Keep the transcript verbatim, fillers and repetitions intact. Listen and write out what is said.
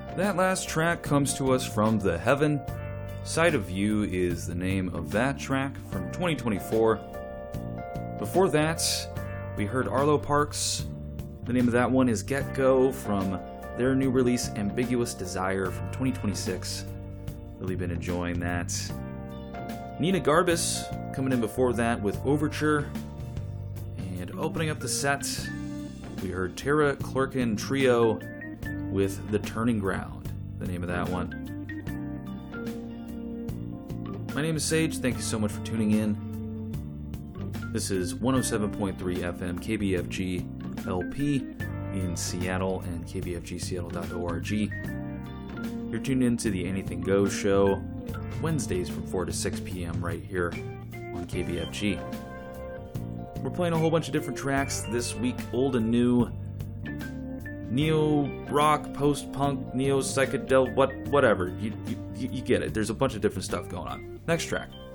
That last track comes to us from The Heaven. Side of You is the name of that track from twenty twenty-four. Before that, we heard Arlo Parks. The name of that one is Get Go from their new release Ambiguous Desire from twenty twenty-six. Really been enjoying that. Nina Garbus coming in before that with Overture. And opening up the set, we heard Tara Clerkin Trio with The Turning Ground, the name of that one. My name is Sage. Thank you so much for tuning in. This is one oh seven point three F M K B F G L P in Seattle and k b f g seattle dot org. You're tuned into the Anything Goes show, Wednesdays from four to six p.m. right here on K B F G. We're playing a whole bunch of different tracks this week, old and new. Neo rock, post-punk, neo psychedelic, what, whatever. You, you, you get it. There's a bunch of different stuff going on. Next track.